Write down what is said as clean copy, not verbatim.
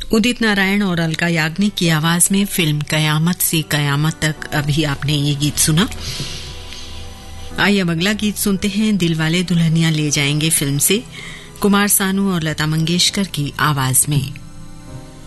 उदित नारायण और अलका याग्निक की आवाज में फिल्म कयामत से कयामत तक अभी आपने ये गीत सुना। आइए अब अगला गीत सुनते हैं। दिलवाले दुल्हनिया ले जाएंगे फिल्म से कुमार सानू और लता मंगेशकर की आवाज में।